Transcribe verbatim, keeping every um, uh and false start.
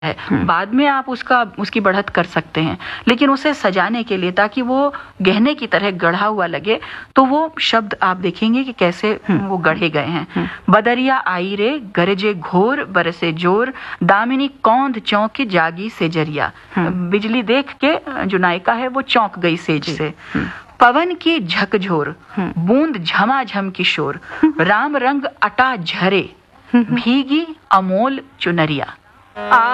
है। बाद में आप उसका उसकी बढ़त कर सकते हैं, लेकिन उसे सजाने के लिए, ताकि वो गहने की तरह गढ़ा हुआ लगे, तो वो शब्द आप देखेंगे कि कैसे वो गढ़े गए हैं। बदरिया आई रे गरजे घोर बरसे जोर, दामिनी कौंध चौंक जागी से जरिया। बिजली देख के जो नायिका है वो चौंक गई सेज से। पवन की झकझोर, बूंद झमाझम की शोर, राम रंग अटा झरे, भीगी अमोल चुनरिया।